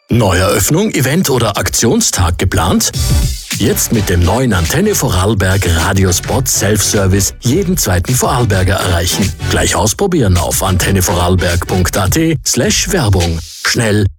Neueröffnung, Event oder Aktionstag geplant? Jetzt mit dem neuen Antenne Vorarlberg Radiospot Self-Service jeden zweiten Vorarlberger erreichen. Gleich ausprobieren auf antennevorarlberg.at/Werbung. Schnell,